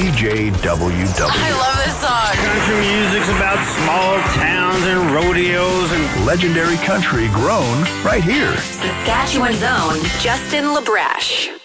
CJWW. I love this song. Country music's about small towns and rodeos and legendary country grown right here. Saskatchewan's own Justin LaBrash.